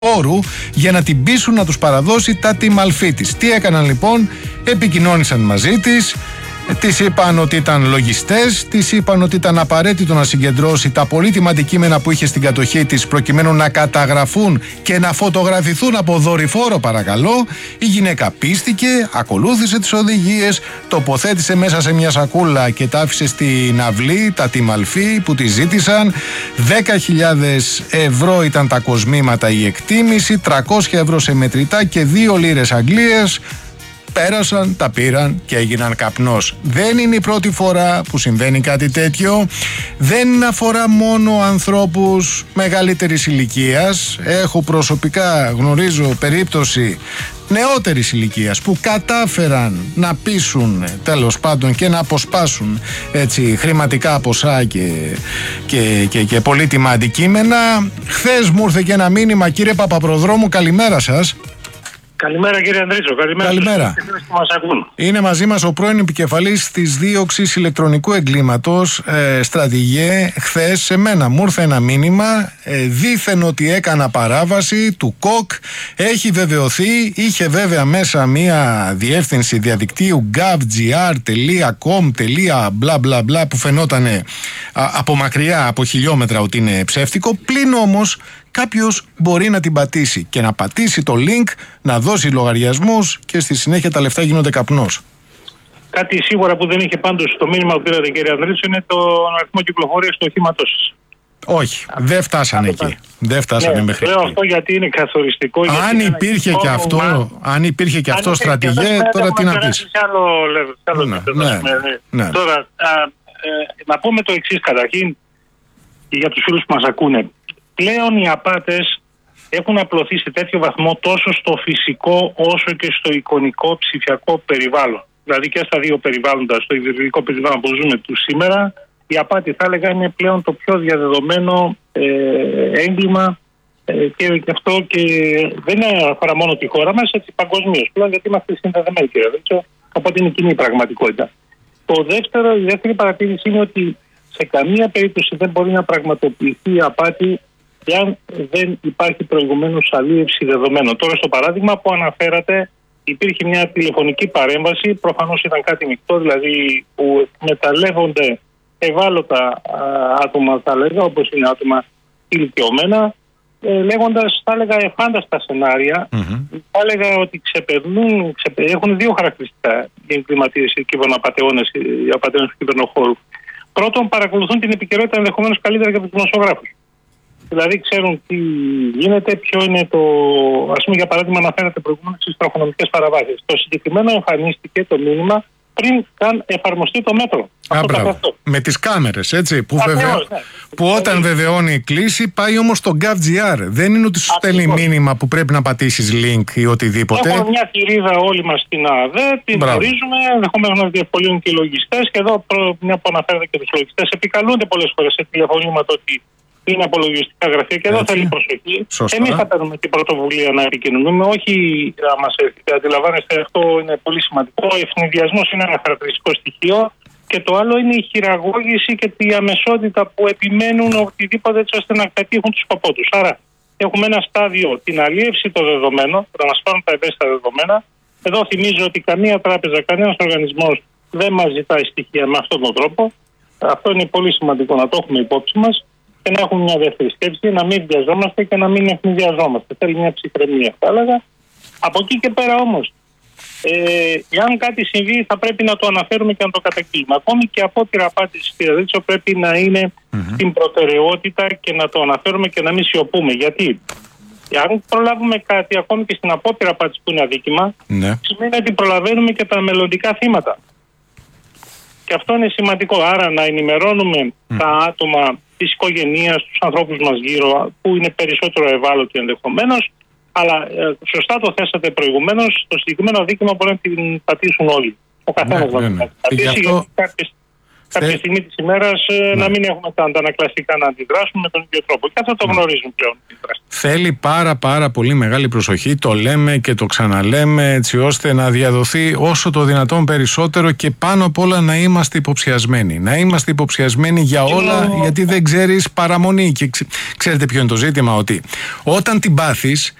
όρου για να την πείσουν να τους παραδώσει τα τιμαλφή της. Τι έκαναν λοιπόν? Επικοινώνησαν μαζί της, της είπαν ότι ήταν λογιστές, της είπαν ότι ήταν απαραίτητο να συγκεντρώσει τα πολύτιμα αντικείμενα που είχε στην κατοχή της προκειμένου να καταγραφούν και να φωτογραφηθούν από δορυφόρο, παρακαλώ. Η γυναίκα πίστηκε, ακολούθησε τις οδηγίες, τοποθέτησε μέσα σε μια σακούλα και τα άφησε στην αυλή τα τιμαλφή που τη ζήτησαν. 10.000 ευρώ ήταν τα κοσμήματα, η εκτίμηση, 300 ευρώ σε μετρητά και 2 λίρες Αγγλίες. Πέρασαν, τα πήραν και έγιναν καπνός. Δεν είναι η πρώτη φορά που συμβαίνει κάτι τέτοιο. Δεν αφορά μόνο ανθρώπους μεγαλύτερης ηλικίας. Έχω προσωπικά, γνωρίζω περίπτωση νεότερης ηλικίας που κατάφεραν να πείσουν τέλος πάντων και να αποσπάσουν έτσι χρηματικά ποσά και πολύτιμα αντικείμενα. Χθες μου ήρθε και ένα μήνυμα, κύριε Παπαπροδρόμου, καλημέρα σας. Καλημέρα κύριε Ανδρέτσο, καλημέρα. Είναι μαζί μας ο πρώην επικεφαλής της δίωξης ηλεκτρονικού εγκλήματος, στρατηγέ. Χθες σε μένα μου ήρθε ένα μήνυμα, δήθεν ότι έκανα παράβαση του ΚΟΚ, έχει βεβαιωθεί, είχε βέβαια μέσα μία διεύθυνση διαδικτύου gov.gr.com.bla που φαινόταν από μακριά, από χιλιόμετρα, ότι είναι ψεύτικο, πλην όμως κάποιος μπορεί να την πατήσει και να πατήσει το link, να δώσει λογαριασμούς και στη συνέχεια τα λεφτά γίνονται καπνός. Κάτι σίγουρα που δεν είχε πάντως στο μήνυμα που πήρατε κύριε Ανδρέτσο είναι το αριθμό κυκλοφορίας του οχήματός σας. Όχι, δεν φτάσανε εκεί. Δεν φτάσανε μέχρι εκεί. Λέω αυτό γιατί είναι καθοριστικό. Αν υπήρχε και αυτό, στρατηγέ, τώρα τι να πεις. Τώρα, να πούμε το εξής καταρχήν για τους φίλους που μας ακούνε. Πλέον οι απάτες έχουν απλωθεί σε τέτοιο βαθμό τόσο στο φυσικό όσο και στο εικονικό ψηφιακό περιβάλλον. Δηλαδή και στα δύο περιβάλλοντα, στο ιδρυτικό περιβάλλον που ζούμε του σήμερα, η απάτη θα έλεγα είναι πλέον το πιο διαδεδομένο έγκλημα και αυτό και δεν αφορά μόνο τη χώρα μας, έτσι παγκοσμίως πλέον, γιατί είμαστε συνδεδεμένοι κύριε Δέτσο, οπότε είναι κοινή πραγματικότητα. Η δεύτερη παρατήρηση είναι ότι σε καμία περίπτωση δεν μπορεί να πραγματοποιηθεί η απάτη εάν δεν υπάρχει προηγουμένως αλίευση δεδομένων. Τώρα στο παράδειγμα που αναφέρατε υπήρχε μια τηλεφωνική παρέμβαση, προφανώς ήταν κάτι μεικτό, δηλαδή που μεταλλεύονται ευάλωτα άτομα, θα λέγα, όπως είναι άτομα ηλικιωμένα, λέγοντας, θα έλεγα, εφάνταστα σενάρια. Θα έλεγα ότι έχουν δύο χαρακτηριστικά οι εγκληματίες, οι κυβερνοαπατεώνες, οι απατεώνες του κυβερνοχώρου. Πρώτον, παρακολουθούν την επικαιρότητα ενδεχομένως καλύτερα και από τους δημοσιογράφους. Δηλαδή ξέρουν τι γίνεται, ποιο είναι το. Ας πούμε, για παράδειγμα, αναφέρατε προηγούμενα στις τροχονομικές παραβάσεις. Το συγκεκριμένο εμφανίστηκε το μήνυμα πριν καν εφαρμοστεί το μέτρο. Με τις κάμερες, έτσι. Που όταν βεβαιώνει η κλήση πάει όμως στο gov.gr. Δεν είναι ότι σου στέλνει μήνυμα που πρέπει να πατήσεις link ή οτιδήποτε. Έχουμε μια θηρίδα όλοι μας στην ΑΔΕ, την γνωρίζουμε, ενδεχομένως να διευκολύνουν και οι λογιστές. Και εδώ, μια που αναφέρεται και τους λογιστές, επικαλούνται πολλές φορές σε τηλεφωνήματα ότι είναι απολογιστικά γραφεία και εδώ θέλει προσοχή. Εμείς θα παίρνουμε την πρωτοβουλία να επικοινωνούμε, όχι να μας έρθει. Αντιλαμβάνεστε, αυτό είναι πολύ σημαντικό. Ο ευνηδιασμός είναι ένα χαρακτηριστικό στοιχείο και το άλλο είναι η χειραγώγηση και η αμεσότητα που επιμένουν οτιδήποτε έτσι ώστε να πετύχουν το σκοπό τους. Άρα έχουμε ένα στάδιο, την αλίευση των δεδομένων, να μας πάρουν τα ευαίσθητα δεδομένα. Εδώ θυμίζω ότι καμία τράπεζα, κανένας οργανισμός δεν μας ζητάει στοιχεία με αυτόν τον τρόπο. Αυτό είναι πολύ σημαντικό να το έχουμε υπόψη μας. Και να έχουμε μια δεύτερη σκέψη, να μην βιαζόμαστε και να μην ευνηδιαζόμαστε. Θέλει μια ψυχραιμία, θα έλεγα. Από εκεί και πέρα όμως, εάν κάτι συμβεί, θα πρέπει να το αναφέρουμε και να το καταγγείλουμε. Ακόμη και απόπειρα απάτης, κύριε Δέτσο, πρέπει να είναι στην προτεραιότητα και να το αναφέρουμε και να μην σιωπούμε. Γιατί, αν προλάβουμε κάτι, ακόμη και στην απόπειρα απάτης που είναι αδίκημα, σημαίνει ότι προλαβαίνουμε και τα μελλοντικά θύματα. Και αυτό είναι σημαντικό. Άρα να ενημερώνουμε τα άτομα της οικογένειας, τους ανθρώπους μας γύρω, που είναι περισσότερο ευάλωτοι ενδεχομένως, αλλά σωστά το θέσατε προηγουμένως, το συγκεκριμένο δίκημα μπορεί να την πατήσουν όλοι. Ο καθένας να την πατήσει. κάποια στιγμή της ημέρας να μην έχουμε τα αντανακλαστικά να αντιδράσουμε με τον ίδιο τρόπο. Και αυτό το γνωρίζουν πλέον. Θέλει πάρα πολύ μεγάλη προσοχή, το λέμε και το ξαναλέμε, έτσι ώστε να διαδοθεί όσο το δυνατόν περισσότερο και πάνω απ' όλα να είμαστε υποψιασμένοι. Να είμαστε υποψιασμένοι για όλα, γιατί δεν ξέρεις παραμονή. Και ξέρετε ποιο είναι το ζήτημα, ότι όταν την πάθεις,